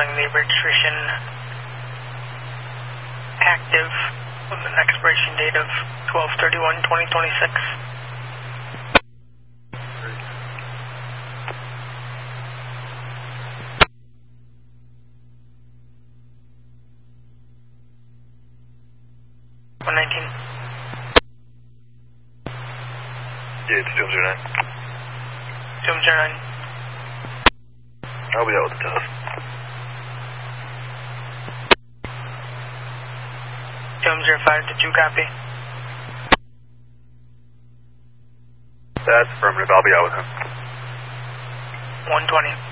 showing the registration active with an expiration date of 12/31/2026. Yeah, it's 209. 209. I'll be out with the test. 205, did you copy? That's affirmative. I'll be out with him. 120.